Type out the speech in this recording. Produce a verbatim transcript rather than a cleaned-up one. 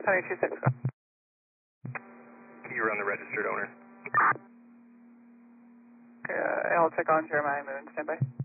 Honey two six, go. Can you run the registered owner? Uh, I'll check on Jeremiah Moon, standby.